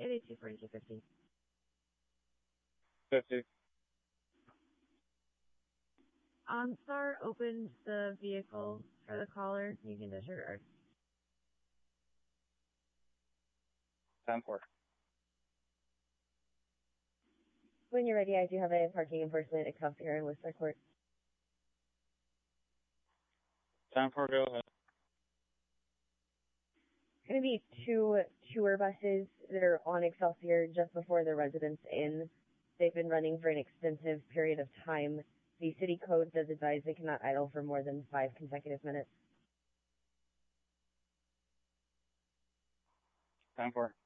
82 42 50. 50. OnStar opened the vehicle for the caller. You can disregard. 10-4. When you're ready, I do have a parking enforcement Excelsior in Whistler Court. 10-4, go ahead. Going to be two tour buses that are on Excelsior just before the Residence Inn. They've been running for an extensive period of time. The city code does advise they cannot idle for more than 5 consecutive minutes. 10-4.